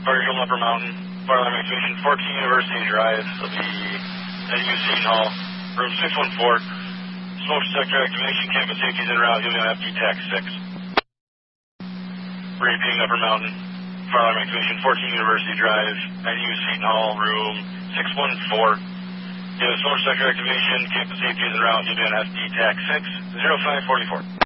Fire Hill Upper Mountain, fire alarm activation, 14 University Drive, the NU Seton Hall, room 614. Smoke detector activation, campus safety is en route, you'll be on FD TAC 6. Repeating Upper Mountain, fire alarm activation, 14 University Drive, NU Seton Hall, room 614. Smoke detector activation, campus safety is en route, you'll be on FD TAC 6, 0544.